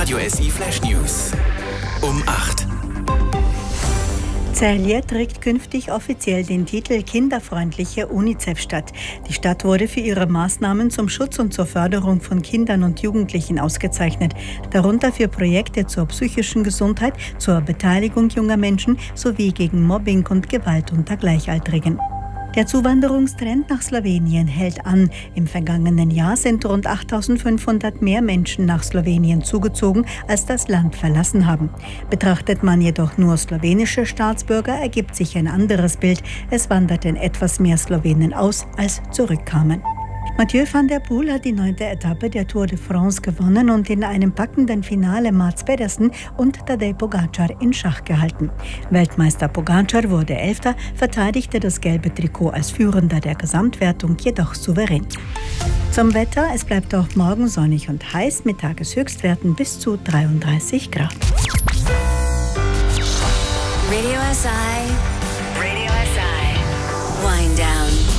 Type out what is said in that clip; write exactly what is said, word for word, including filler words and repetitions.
Radio S I Flash News. Um acht. Celje trägt künftig offiziell den Titel Kinderfreundliche UNICEF-Stadt. Die Stadt wurde für ihre Maßnahmen zum Schutz und zur Förderung von Kindern und Jugendlichen ausgezeichnet, darunter für Projekte zur psychischen Gesundheit, zur Beteiligung junger Menschen sowie gegen Mobbing und Gewalt unter Gleichaltrigen. Der Zuwanderungstrend nach Slowenien hält an. Im vergangenen Jahr sind rund achttausendfünfhundert mehr Menschen nach Slowenien zugezogen, als das Land verlassen haben. Betrachtet man jedoch nur slowenische Staatsbürger, ergibt sich ein anderes Bild. Es wanderten etwas mehr Slowenen aus, als zurückkamen. Mathieu van der Poel hat die neunte Etappe der Tour de France gewonnen und in einem packenden Finale Mats Pedersen und Tadej Pogačar in Schach gehalten. Weltmeister Pogačar wurde Elfter, verteidigte das gelbe Trikot als Führender der Gesamtwertung jedoch souverän. Zum Wetter: Es bleibt auch morgen sonnig und heiß mit Tageshöchstwerten bis zu dreiunddreißig Grad. Radio S I